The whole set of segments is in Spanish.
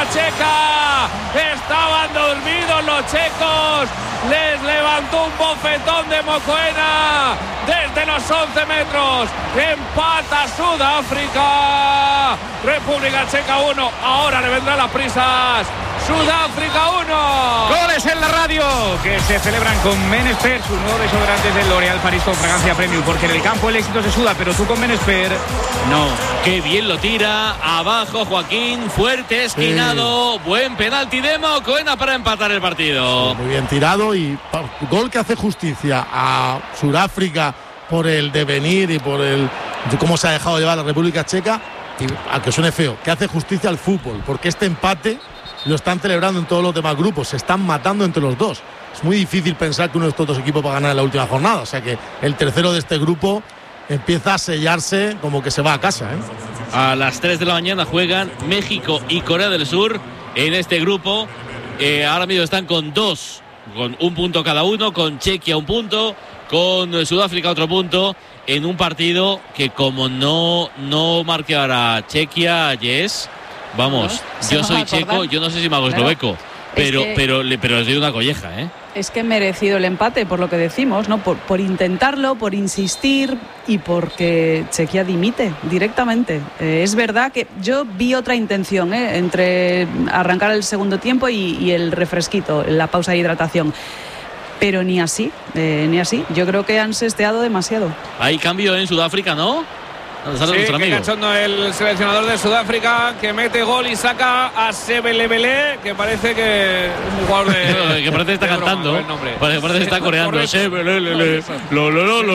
Checa. Estaban dormidos los checos. Les levantó un bofetón de Mokoena desde los 11 metros. Empata Sudáfrica. República Checa 1. Ahora le vendrán las prisas. Sudáfrica 1. Goles en la radio que se celebran con Men-Expert, sus nuevos desodorantes de L'Oréal Paris con fragancia premium, porque en el campo el éxito se suda, pero tú con Men-Expert no. Qué bien lo tira, abajo Joaquín, fuerte, esquinado, buen penalti de Mokoena para empatar el partido. Muy bien tirado y gol que hace justicia a Sudáfrica por el devenir y por el cómo se ha dejado llevar la República Checa, y a que suene feo, que hace justicia al fútbol, porque este empate lo están celebrando en todos los demás grupos, se están matando entre los dos. Es muy difícil pensar que uno de estos dos equipos va a ganar en la última jornada, o sea que el tercero de este grupo empieza a sellarse como que se va a casa, ¿eh? A las 3 de la mañana juegan México y Corea del Sur en este grupo. Ahora mismo están con un punto cada uno, con Chequia un punto, con Sudáfrica otro punto, en un partido que como no marcara Chequia, Yes, vamos, yo soy checo, yo no sé si me hago esloveco, pero les doy una colleja, ¿eh? Es que merecido el empate, por lo que decimos, ¿no? Por intentarlo, por insistir y porque Chequia dimite directamente. Es verdad que yo vi otra intención, entre arrancar el segundo tiempo y el refresquito, la pausa de hidratación. Pero ni así. Yo creo que han sesteado demasiado. Hay cambio en Sudáfrica, ¿no? Sí, que cachondo el seleccionador de Sudáfrica, que mete gol y saca a Sebelebele, que parece que es un jugador de... que parece que está cantando, parece que está coreando. Sebelebele, lo.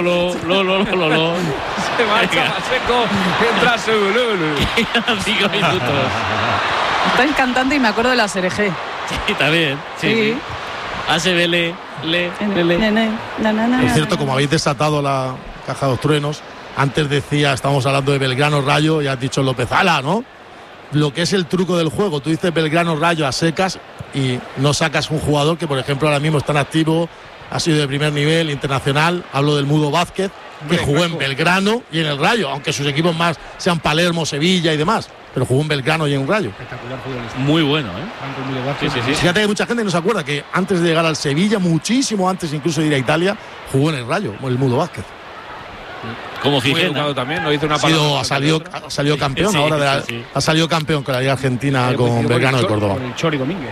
Se marcha Pacheco, entra Sebelebele. 5 minutos. Estás cantando y me acuerdo de la Sereje. Sí, también. Sí. A Sebelebele. Es cierto, como habéis desatado la caja de los truenos, antes decía, estamos hablando de Belgrano Rayo, y has dicho López Ala, ¿no? Lo que es el truco del juego, tú dices Belgrano Rayo a secas y no sacas un jugador que, por ejemplo, ahora mismo está en activo, ha sido de primer nivel internacional, hablo del Mudo Vázquez, que jugó en Belgrano y en el Rayo, aunque sus equipos más sean Palermo, Sevilla y demás, pero jugó en Belgrano y en un Rayo. Espectacular futbolista. Muy bueno, ¿eh? Sí. Fíjate que mucha gente no se acuerda que antes de llegar al Sevilla, muchísimo antes incluso de ir a Italia, jugó en el Rayo, el Mudo Vázquez. Como Gijena también, no hizo una ha salido campeón, ahora ha salido campeón con la Liga Argentina con Belgrano de Córdoba. Con el Chori Domínguez.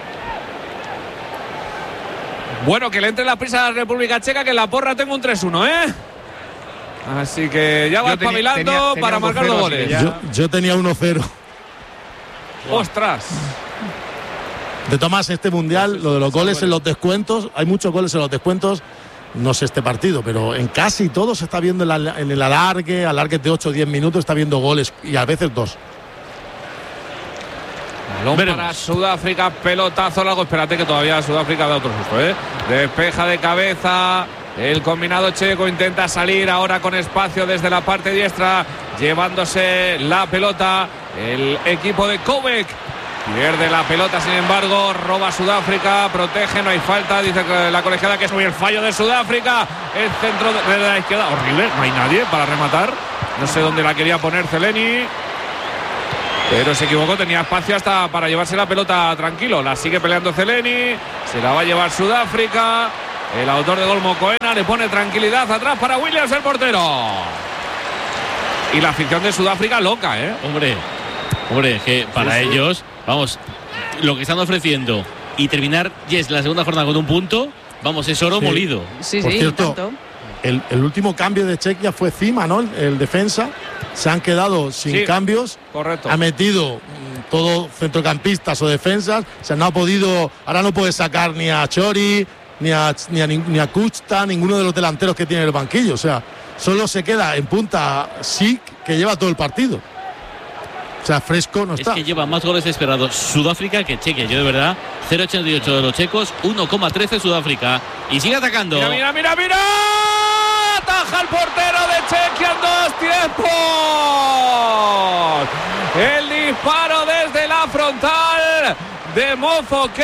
Bueno, que le entre la prisa a la República Checa, que en la porra tengo un 3-1, ¿eh? Así que ya va espabilando tenía para marcar 2 goles. Yo tenía 1-0. ¡Ostras! De Tomás, este mundial, lo de los goles en los descuentos, hay muchos goles en los descuentos. No sé este partido, pero en casi todo se está viendo en el alargue de 8 o 10 minutos, está viendo goles y a veces 2. Balón para Sudáfrica, pelotazo largo. Espérate que todavía Sudáfrica da otro susto, ¿eh? Despeja de cabeza. El combinado checo intenta salir ahora con espacio desde la parte diestra, llevándose la pelota. El equipo de Kovac pierde la pelota, sin embargo, roba Sudáfrica, protege, no hay falta, dice la colegiada que es muy el fallo de Sudáfrica. El centro de la izquierda, horrible, no hay nadie para rematar. No sé dónde la quería poner Zeleni, pero se equivocó, tenía espacio hasta para llevarse la pelota tranquilo. La sigue peleando Zeleni, se la va a llevar Sudáfrica. El autor de gol Mokoena le pone tranquilidad atrás para Williams, el portero. Y la afición de Sudáfrica loca, ¿eh? Hombre, que para ellos, vamos, lo que están ofreciendo y terminar la segunda jornada con un punto, vamos, es oro molido. Sí, por cierto, el último cambio de Chequia fue Cima, ¿no? El defensa. Se han quedado sin cambios. Correcto. Ha metido todos centrocampistas o defensas. Se no ha podido, ahora no puede sacar ni a Chori, ni a Kuchta, ninguno de los delanteros que tiene el banquillo. O sea, solo se queda en punta Sik, que lleva todo el partido. O sea, fresco no está. Es que lleva más goles esperados Sudáfrica que Chequia. Yo de verdad, 0,88 de los checos, 1,13 Sudáfrica. Y sigue atacando. Mira. Ataja el portero de Chequia en 2 tiempos. El disparo desde la frontal de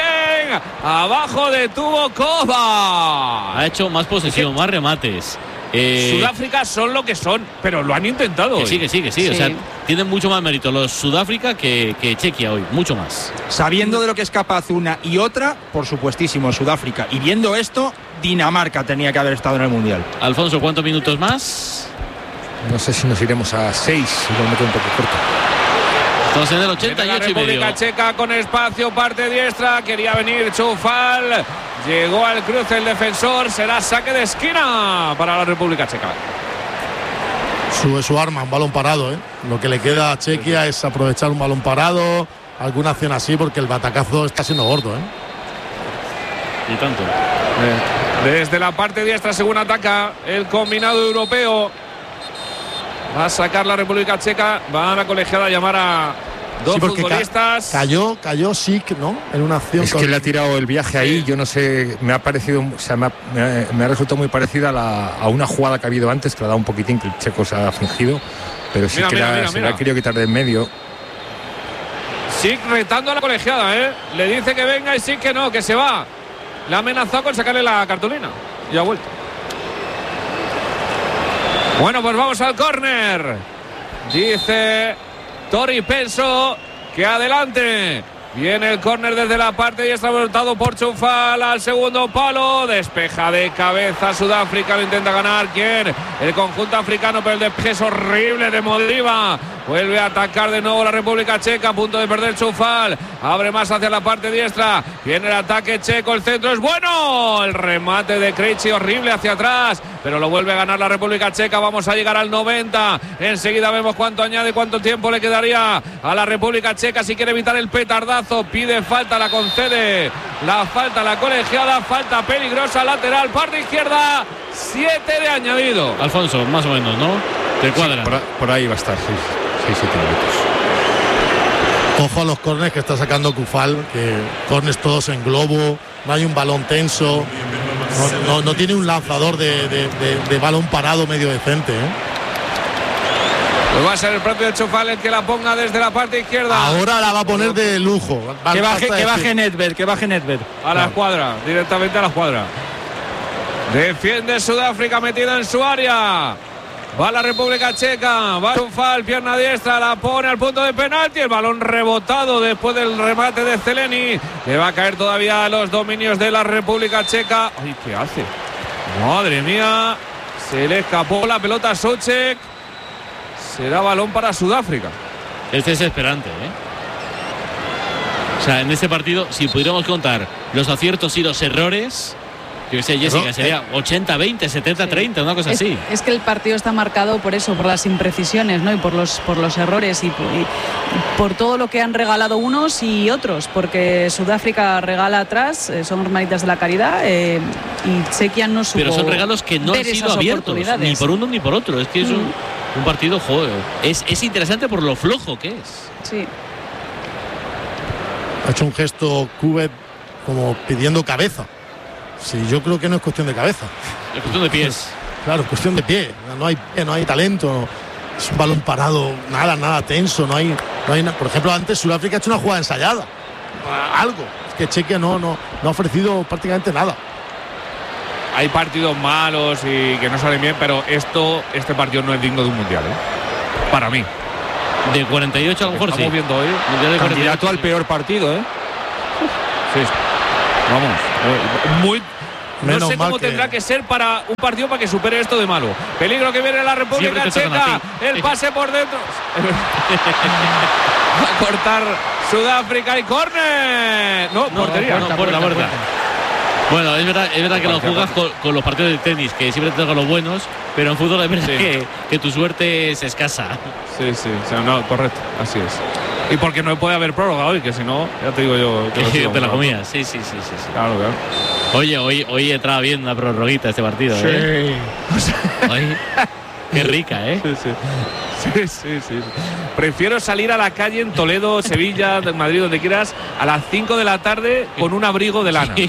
Mofoken. Abajo detuvo Kovac. Ha hecho más posesión, más remates. Sudáfrica son lo que son, pero lo han intentado. Que sí. O sea, tienen mucho más mérito los Sudáfrica que Chequia hoy, mucho más. Sabiendo de lo que es capaz una y otra, por supuestísimo, Sudáfrica. Y viendo esto, Dinamarca tenía que haber estado en el Mundial. Alfonso, ¿cuántos minutos más? No sé si nos iremos a 6, si lo meto un poco corto. Estamos en el 88 la República Checa con espacio, parte diestra, quería venir Čoufal, llegó al cruce el defensor, será saque de esquina para la República Checa. Sube su arma, un balón parado, ¿eh? Lo que le queda a Chequia es aprovechar un balón parado, alguna acción así, porque el batacazo está siendo gordo, ¿eh? Y tanto. Desde la parte diestra, según ataca el combinado europeo. Va a sacar la República Checa, va a la colegiada a llamar a dos futbolistas. Cayó Sik, ¿no? En una acción. Es que le ha tirado el viaje ahí, yo no sé, me ha parecido, o sea, me ha resultado muy parecida a una jugada que ha habido antes, que le ha dado un poquitín, que el checo se ha fingido, pero sí que se le ha querido quitar de en medio. Sik retando a la colegiada, ¿eh? Le dice que venga y Sik que no, que se va. Le ha amenazado con sacarle la cartulina y ha vuelto. Bueno, pues vamos al córner. Dice Tori Penso que adelante. Viene el córner desde la parte y está voltado por Čoufal al segundo palo. Despeja de cabeza Sudáfrica, lo intenta ganar. ¿Quién? El conjunto africano, pero el despeje es horrible de Modriva. Vuelve a atacar de nuevo la República Checa, a punto de perder Čoufal. Abre más hacia la parte diestra. Viene el ataque checo, el centro es bueno. El remate de Krejci horrible hacia atrás, pero lo vuelve a ganar la República Checa. Vamos a llegar al 90. Enseguida vemos cuánto añade, cuánto tiempo le quedaría a la República Checa si quiere evitar el petardazo. Pide falta, la concede. La falta, la colegiada, falta peligrosa, lateral, parte izquierda. 7 de añadido. Alfonso, más o menos, ¿no? Te cuadra. Sí, por ahí va a estar, 6-7 minutos. Ojo a los córneres que está sacando Čoufal, que córneres todos en globo, no hay un balón tenso, no tiene un lanzador de balón parado medio decente, ¿eh? Pues va a ser el propio Čoufal el que la ponga desde la parte izquierda. Ahora la va a poner de lujo. Que baje Nedved. A la escuadra, directamente a la escuadra. Defiende Sudáfrica metida en su área. Va la República Checa, va Čoufal, pierna diestra, la pone al punto de penalti. El balón rebotado después del remate de Zeleni. Le va a caer todavía a los dominios de la República Checa. Ay, ¿qué hace? Madre mía. Se le escapó la pelota a Souček. Será balón para Sudáfrica. Es desesperante, ¿eh? O sea, en este partido, si pudiéramos contar los aciertos y los errores, yo que sé, Jessica, sería 80-20, 70-30, una cosa así. Es que el partido está marcado por eso, por las imprecisiones, ¿no? Y por los errores y por todo lo que han regalado unos y otros, porque Sudáfrica regala atrás, son hermanitas de la caridad, y Chequia no supo. Pero son regalos que no han sido abiertos, ni por uno ni por otro. Es que es un partido, joder, es interesante por lo flojo que es. Sí. Ha hecho un gesto Coudet como pidiendo cabeza. Sí, yo creo que no es cuestión de cabeza. Es cuestión de pies. Claro, es cuestión de pie. No hay talento. Es un balón parado, nada tenso. No hay por ejemplo, antes Sudáfrica ha hecho una jugada ensayada. Algo. Es que Chequia no ha ofrecido prácticamente nada. Hay partidos malos y que no salen bien, pero este partido no es digno de un mundial, ¿eh? Para mí. De 48 a lo mejor sí. Estamos viendo hoy. Mundial de Candidato al peor partido, ¿eh? Sí. Vamos. No sé cómo que tendrá que ser para un partido para que supere esto de malo. Peligro que viene la República Checa. El pase por dentro. Va a cortar Sudáfrica y córner. No, portería. Puerta. Bueno, es verdad que lo juegas con los partidos de tenis, que siempre te tocan los buenos, pero en fútbol es verdad que tu suerte es escasa. Sí. O sea, no, correcto. Así es. Y porque no puede haber prórroga hoy, que si no, ya te digo yo. Que te la comías. Sí. Claro. Oye, hoy entraba bien una prorroguita este partido, ¿eh? Sí. Hoy, qué rica, ¿eh? Sí. Prefiero salir a la calle en Toledo, Sevilla, Madrid, donde quieras, a las 5 de la tarde con un abrigo de lana.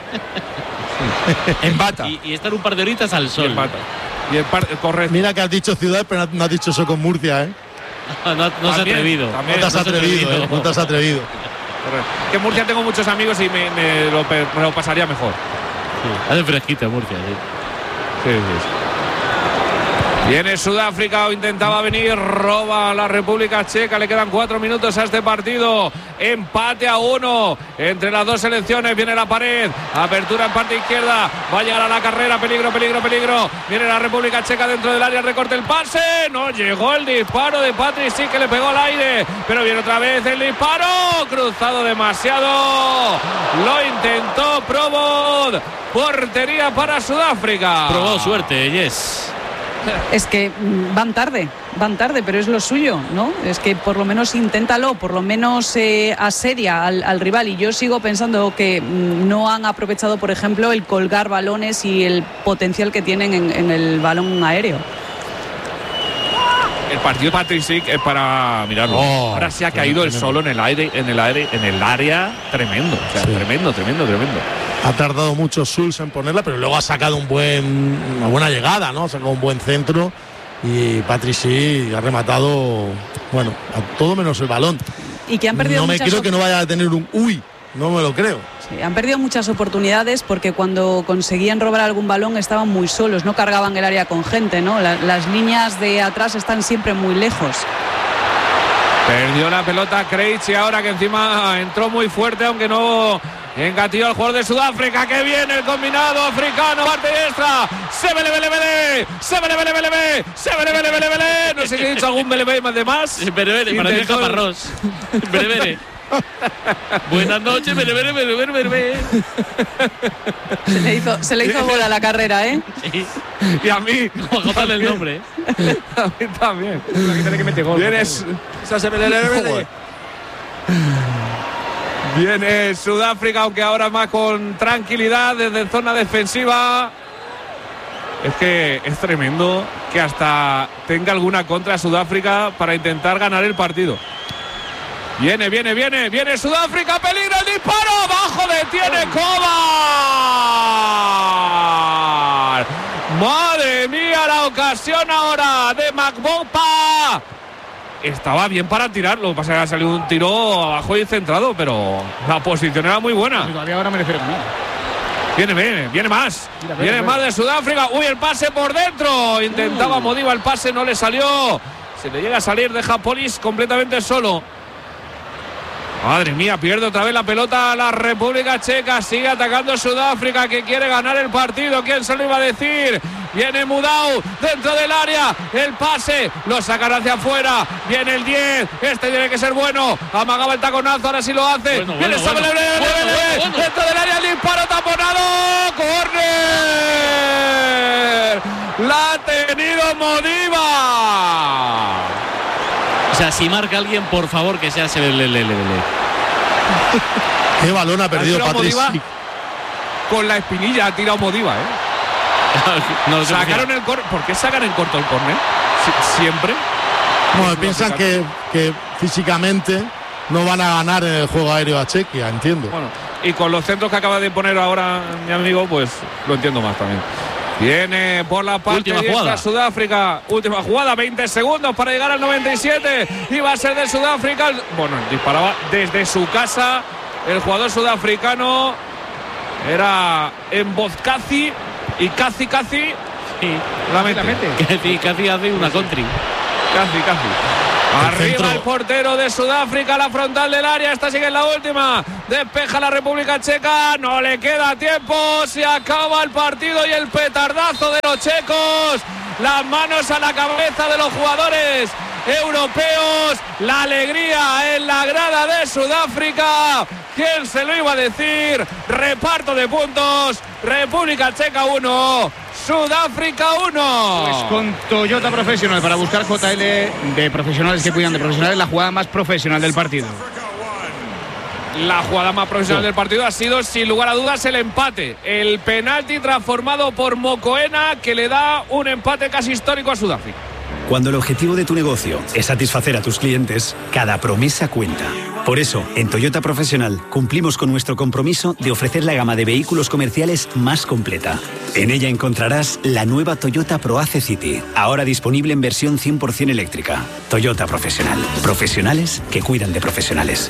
En bata. Y estar un par de horitas al sol. Correcto. Mira que has dicho ciudad, pero no has dicho eso con Murcia, ¿eh? No se ha atrevido. No te has atrevido. Correcto. Que en Murcia tengo muchos amigos y me lo pasaría mejor. Sí. Hace fresquito en Murcia, sí. Viene Sudáfrica, o intentaba venir, roba la República Checa, le quedan 4 minutos a este partido, empate a 1 entre las dos selecciones, viene la pared, apertura en parte izquierda, va a llegar a la carrera, peligro, viene la República Checa dentro del área, recorta el pase, no llegó el disparo de Patrick Schick, que le pegó al aire, pero viene otra vez el disparo, cruzado demasiado, lo intentó Provod, portería para Sudáfrica. Probó suerte, Yes. Es que van tarde, pero es lo suyo, ¿no? Es que por lo menos inténtalo, por lo menos asedia al rival. Y yo sigo pensando que no han aprovechado, por ejemplo, el colgar balones y el potencial que tienen en el balón aéreo. El partido de Patrick Schick es para mirarlo. Ahora se ha caído el solo en el área, tremendo. O sea, sí. Tremendo. Ha tardado mucho Schulz en ponerla, pero luego ha sacado una buena llegada, ¿no? Ha sacado un buen centro y Patrick Schick ha rematado, bueno, a todo menos el balón. Y que han perdido no me creo que no vaya a tener un no me lo creo. Sí, han perdido muchas oportunidades porque cuando conseguían robar algún balón estaban muy solos, no cargaban el área con gente, ¿no? Las líneas de atrás están siempre muy lejos. Perdió la pelota Krejci ahora, que encima entró muy fuerte, aunque no engatilló al jugador de Sudáfrica. Que viene el combinado africano, parte extra. Se vele. No sé si he dicho algún vele más de más. Vele, para el Caparrós. Vele. Buenas noches, vele. Se le hizo bola la carrera, ¿eh? Sí. Y a mí. Vamos a contarle el nombre. A mí también. Que mete gol. Viene Sudáfrica, aunque ahora más con tranquilidad desde zona defensiva. Es que es tremendo que hasta tenga alguna contra Sudáfrica para intentar ganar el partido. Viene Sudáfrica, peligro, el disparo, abajo detiene Kovar. Madre mía, la ocasión ahora de Magbompa. Estaba bien para tirarlo, pasa que ha salido un tiro abajo y centrado, pero la posición era muy buena. Pues todavía ahora merece ganar. Viene más. Viene más de Sudáfrica. Uy, el pase por dentro. Intentaba Modiba el pase, no le salió. Se le llega a salir, deja Polis completamente solo. Madre mía, pierde otra vez la pelota la República Checa. Sigue atacando Sudáfrica, que quiere ganar el partido. ¿Quién se lo iba a decir? Viene Mudau dentro del área. El pase lo sacan hacia afuera. Viene el 10. Este tiene que ser bueno. Amagaba el taconazo, ahora sí lo hace. Viene dentro del área. El disparo taponado. ¡Córner! La ha tenido Modiba. O sea, si marca alguien, por favor, que sea ese. Qué balón ha perdido Patrick Schick. Con la espinilla ha tirado Modiba, No, sacaron el córner. ¿Por qué sacan en corto el córner? Siempre. Bueno, piensan que físicamente no van a ganar en el juego aéreo a Chequia, entiendo. Bueno, y con los centros que acaba de poner ahora mi amigo, pues lo entiendo más también. Viene por la parte de Sudáfrica. Última jugada, 20 segundos para llegar al 97. Y va a ser de Sudáfrica. Bueno, disparaba desde su casa. El jugador sudafricano era en Bozkazi. Y Kazi la mete. Kazi hace una country. Kazi. Arriba el portero de Sudáfrica, la frontal del área. Esta sigue en la última. Despeja la República Checa. No le queda tiempo. Se acaba el partido y el petardazo de los checos. Las manos a la cabeza de los jugadores europeos. La alegría en la grada de Sudáfrica. ¿Quién se lo iba a decir? Reparto de puntos. República Checa 1. Sudáfrica 1. Pues con Toyota Profesional, para buscar JL de profesionales que cuidan de profesionales, la jugada más profesional del partido. La jugada más profesional del partido ha sido, sin lugar a dudas, el empate. El penalti transformado por Mokoena, que le da un empate casi histórico a Sudáfrica. Cuando el objetivo de tu negocio es satisfacer a tus clientes, cada promesa cuenta. Por eso, en Toyota Profesional cumplimos con nuestro compromiso de ofrecer la gama de vehículos comerciales más completa. En ella encontrarás la nueva Toyota ProAce City, ahora disponible en versión 100% eléctrica. Toyota Profesional. Profesionales que cuidan de profesionales.